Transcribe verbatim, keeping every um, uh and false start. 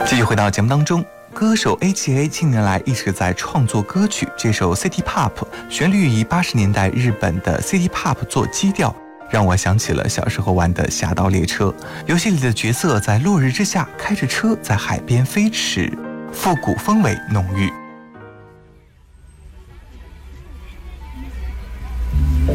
继续回到节目当中，歌手 A G A 近年来一直在创作歌曲，这首 City Pop 旋律以八十年代日本的 City Pop 做基调，让我想起了小时候玩的侠盗猎车，游戏里的角色在落日之下开着车在海边飞驰，复古氛围浓郁。